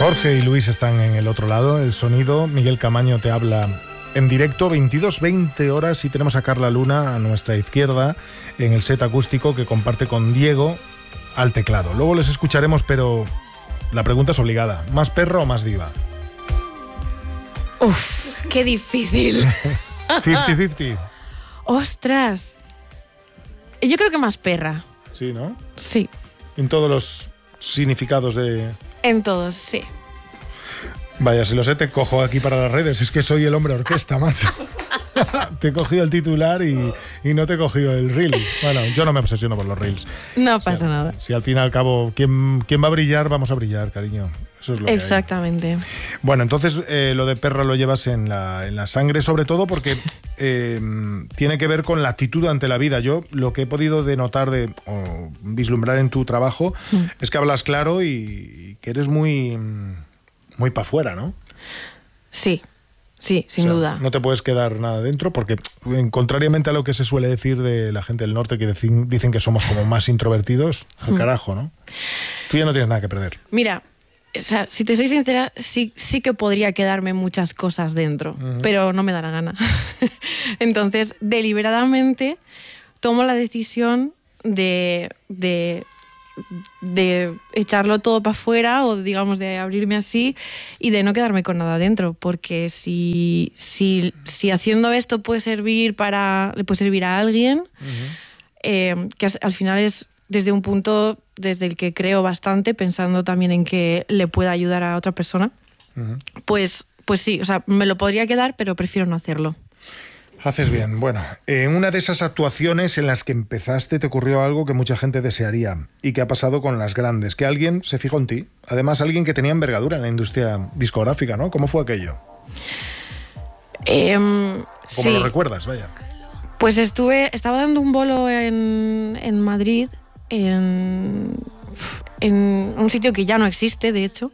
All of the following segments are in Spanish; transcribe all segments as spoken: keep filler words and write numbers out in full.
Jorge y Luis están en el otro lado, el sonido. Miguel Camaño te habla en directo, veintidós veinte horas, y tenemos a Carla Luna a nuestra izquierda en el set acústico que comparte con Diego al teclado. Luego les escucharemos, pero la pregunta es obligada. ¿Más perra o más diva? Uf, qué difícil. cincuenta cincuenta. Ostras. Yo creo que más perra. Sí, ¿no? Sí. En todos los significados de... En todos, sí. Vaya, si lo sé, te cojo aquí para las redes. Es que soy el hombre orquesta, macho. Te he cogido el titular y, y no te he cogido el reel. Bueno, yo no me obsesiono por los reels. No o sea, pasa nada. Si al fin y al cabo, ¿quién, quién va a brillar? Vamos a brillar, cariño. Eso es lo que Exactamente. hay. Bueno, entonces eh, lo de perra lo llevas en la, en la sangre, sobre todo porque eh, tiene que ver con la actitud ante la vida. Yo lo que he podido denotar de, o vislumbrar en tu trabajo mm. es que hablas claro y, y que eres muy, muy para afuera, ¿no? Sí. Sí, sin o sea, duda. No te puedes quedar nada dentro porque, contrariamente a lo que se suele decir de la gente del norte, que dicen, dicen que somos como más introvertidos, al carajo, ¿no? Tú ya no tienes nada que perder. Mira, o sea, si te soy sincera, sí, sí que podría quedarme muchas cosas dentro, uh-huh. pero no me da la gana. Entonces, deliberadamente tomo la decisión de... de de echarlo todo para afuera o digamos de abrirme así y de no quedarme con nada dentro, porque si, si, si haciendo esto puede servir para le puede servir a alguien, uh-huh. eh, que al final es desde un punto desde el que creo bastante, pensando también en que le pueda ayudar a otra persona, uh-huh. pues, pues sí, o sea, me lo podría quedar, pero prefiero no hacerlo. Haces bien. Bueno, en una de esas actuaciones en las que empezaste te ocurrió algo que mucha gente desearía y que ha pasado con las grandes, que alguien se fijó en ti, además alguien que tenía envergadura en la industria discográfica, ¿no? ¿Cómo fue aquello? Eh, ¿Cómo sí. lo recuerdas? Vaya. Pues estuve, estaba dando un bolo en, en Madrid, en, en un sitio que ya no existe, de hecho.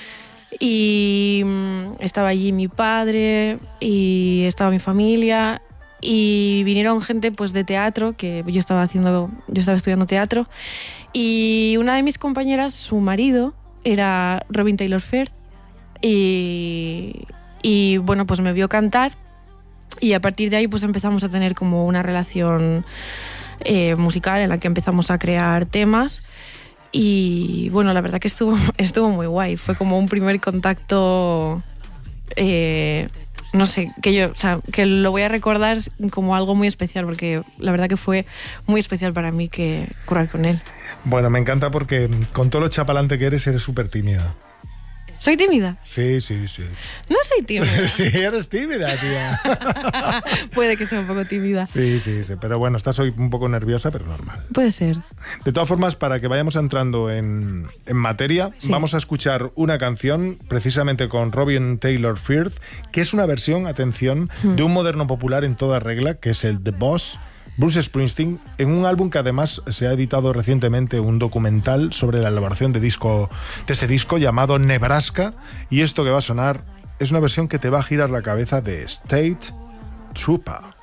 Y estaba allí mi padre y estaba mi familia y vinieron gente pues de teatro, que yo estaba haciendo, yo estaba estudiando teatro, y una de mis compañeras, su marido era Robin Taylor Firth y, y bueno, pues me vio cantar y a partir de ahí pues empezamos a tener como una relación eh, musical en la que empezamos a crear temas. Y bueno, la verdad que estuvo, estuvo muy guay. Fue como un primer contacto, eh, no sé, que yo, o sea, que lo voy a recordar como algo muy especial, porque la verdad que fue muy especial para mí que currar con él. Bueno, me encanta porque con todo lo chapalante que eres, eres súper tímida. ¿Soy tímida? Sí, sí, sí. No soy tímida. Sí, eres tímida, tía. Puede que sea un poco tímida. Sí, sí, sí. Pero bueno, estás hoy un poco nerviosa, pero normal. Puede ser. De todas formas, para que vayamos entrando en, en materia, sí. Vamos a escuchar una canción precisamente con Robin Taylor Firth, que es una versión, atención, hmm. de un moderno popular en toda regla, que es el The Boss, Bruce Springsteen, en un álbum que además se ha editado recientemente un documental sobre la elaboración de, disco, de este disco llamado Nebraska, y esto que va a sonar es una versión que te va a girar la cabeza de State Trooper.